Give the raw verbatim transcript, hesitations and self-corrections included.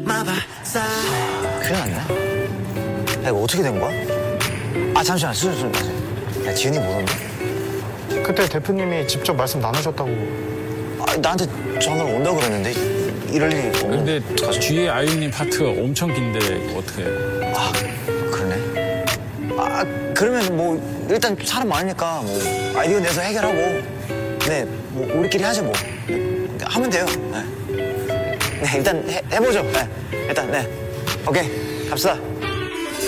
큰일 났네. 야, 이거 어떻게 된 거야? 아, 잠시만, 수준 좀 마세요. 야, 지은이 못 온대? 그때 대표님이 직접 말씀 나누셨다고. 아, 나한테 전화를 온다고 그랬는데 이럴 일이 없는데. 근데 뒤에 아이유님 파트가 엄청 긴데 어떻게 해? 아, 그러네. 아, 그러면 뭐 일단 사람 많으니까 뭐 아이디어 내서 해결하고 네, 뭐 우리끼리 하죠 뭐. 하면 돼요. 네, 네 일단 해, 해보죠. 네, 일단 네, 오케이, 갑시다.